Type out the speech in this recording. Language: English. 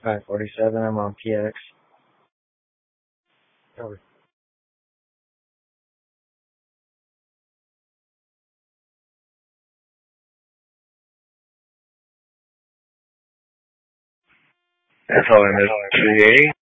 547, I'm on PX. Over. That's all I missed. 380?